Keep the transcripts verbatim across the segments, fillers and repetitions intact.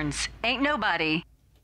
Barnes. Ain't nobody.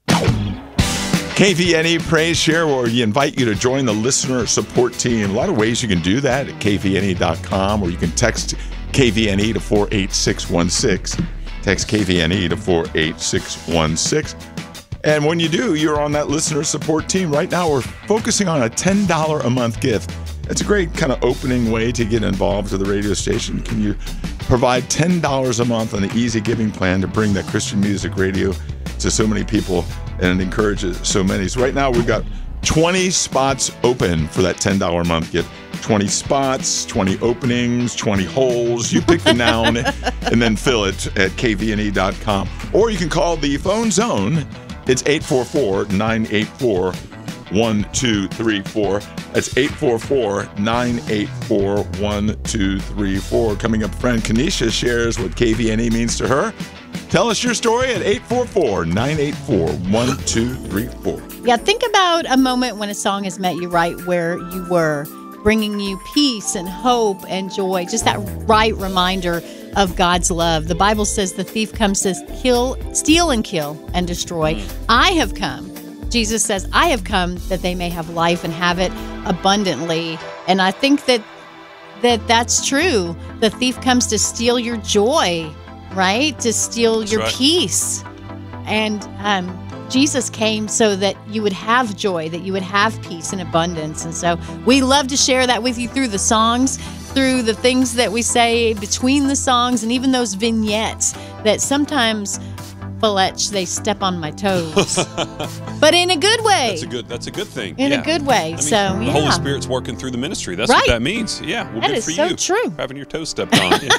K V N E Praise Share, where we invite you to join the listener support team. A lot of ways you can do that at K V N E dot com, or you can text K V N E to four eight six one six. Text K V N E to four eight six one six. And when you do, you're on that listener support team. Right now, we're focusing on a ten dollars a month gift. It's a great kind of opening way to get involved to the radio station. Can you provide ten dollars a month on the easy giving plan to bring that Christian music radio to so many people and encourages so many? So right now, we've got twenty spots open for that ten dollars a month gift. twenty spots, twenty openings, twenty holes. You pick the noun and then fill it at K V N E dot com. Or you can call the phone zone. It's eight four four, nine eight four, one two three four. That's eight four four, nine eight four, one two three four. Coming up, friend Kanisha shares what K V N E means to her. Tell us your story at eight four four, nine eight four, one two three four. Yeah, think about a moment when a song has met you right where you were, bringing you peace and hope and joy, just that right reminder of God's love. The Bible says the thief comes to kill, steal and kill and destroy. Mm. I have come. Jesus says, I have come that they may have life and have it abundantly. And I think that that that's true. The thief comes to steal your joy, right? To steal that's your right. peace. And um, Jesus came so that you would have joy, that you would have peace and abundance. And so we love to share that with you through the songs, through the things that we say between the songs, and even those vignettes that sometimes, Fletch, they step on my toes, but in a good way. That's a good. That's a good thing. In yeah. a good way. I mean, so the yeah. Holy Spirit's working through the ministry. That's right. what that means. Yeah, well, that good is for so you. True. Having your toes stepped on. Yeah.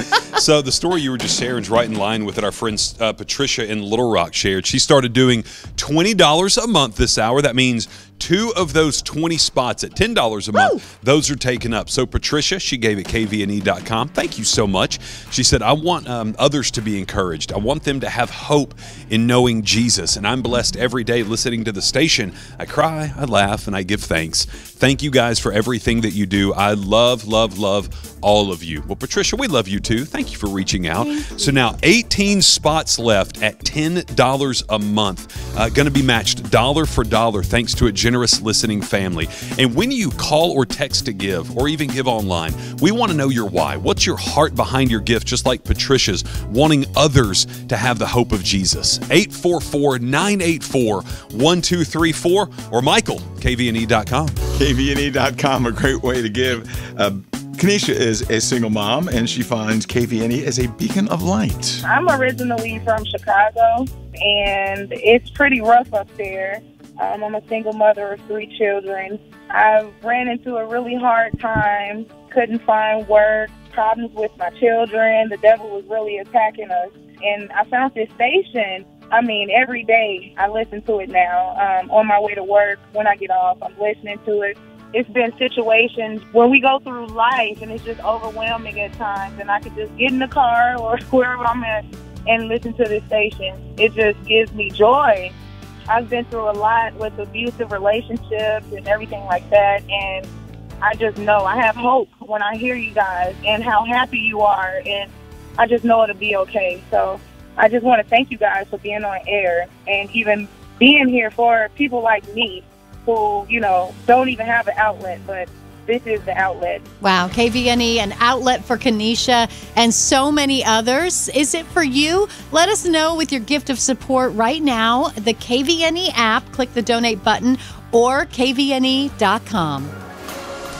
So the story you were just sharing is right in line with what our friend uh, Patricia in Little Rock shared. She started doing twenty dollars a month this hour. That means two of those twenty spots at ten dollars a month, Woo! Those are taken up. So Patricia, she gave it K V N E dot com. Thank you so much. She said, I want um, others to be encouraged. I want them to have hope in knowing Jesus. And I'm blessed every day listening to the station. I cry, I laugh, and I give thanks. Thank you guys for everything that you do. I love, love, love all of you. Well, Patricia, we love you too. Thank you for reaching out. So now eighteen spots left at ten dollars a month. Uh, going to be matched dollar for dollar thanks to a generous listening family. And when you call or text to give, or even give online, we want to know your why. What's your heart behind your gift, just like Patricia's, wanting others to have the hope of Jesus? eight four four, nine eight four, one two three four, or Michael, K V N E dot com. K V N E dot com, a great way to give. Uh, Kanisha is a single mom, and she finds K V N E as a beacon of light. I'm originally from Chicago, and it's pretty rough up there. Um, I'm a single mother of three children. I ran into a really hard time, couldn't find work, problems with my children. The devil was really attacking us. And I found this station. I mean, every day I listen to it now. Um, on my way to work, when I get off, I'm listening to it. It's been situations when we go through life, and it's just overwhelming at times, and I could just get in the car or wherever I'm at and listen to this station. It just gives me joy. I've been through a lot with abusive relationships and everything like that, and I just know I have hope when I hear you guys and how happy you are, and I just know it'll be okay. So I just want to thank you guys for being on air and even being here for people like me who, you know, don't even have an outlet, but this is the outlet. Wow, K V N E, an outlet for Kanisha and so many others. Is it for you? Let us know with your gift of support right now. The K V N E app, click the donate button, or K V N E dot com.